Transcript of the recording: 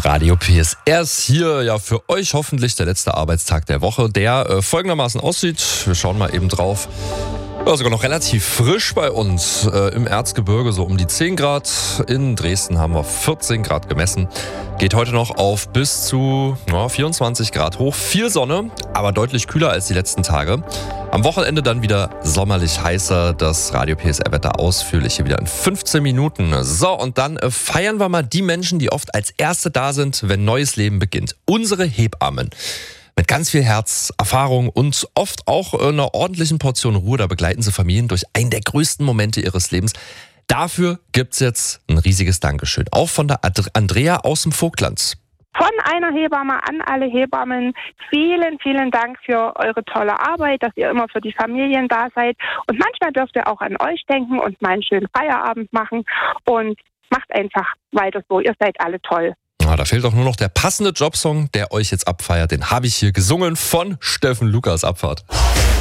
Radio PSR ist hier ja für euch hoffentlich der letzte Arbeitstag der Woche, der folgendermaßen aussieht. Wir schauen mal eben drauf. Ja, sogar noch relativ frisch bei uns im Erzgebirge, so um die 10 Grad. In Dresden haben wir 14 Grad gemessen. Geht heute noch auf bis zu 24 Grad hoch. Viel Sonne, aber deutlich kühler als die letzten Tage. Am Wochenende dann wieder sommerlich heißer. Das Radio PSR-Wetter ausführlich hier wieder in 15 Minuten. So, und dann feiern wir mal die Menschen, die oft als Erste da sind, wenn neues Leben beginnt. Unsere Hebammen. Mit ganz viel Herz, Erfahrung und oft auch einer ordentlichen Portion Ruhe, da begleiten sie Familien durch einen der größten Momente ihres Lebens. Dafür gibt's jetzt ein riesiges Dankeschön, auch von der Andrea aus dem Vogtland. Von einer Hebamme an alle Hebammen, vielen, vielen Dank für eure tolle Arbeit, dass ihr immer für die Familien da seid. Und manchmal dürft ihr auch an euch denken und mal einen schönen Feierabend machen. Und macht einfach weiter so, ihr seid alle toll. Ja, da fehlt doch nur noch der passende Jobsong, der euch jetzt abfeiert. Den habe ich hier gesungen von Steffen Lukas. Abfahrt.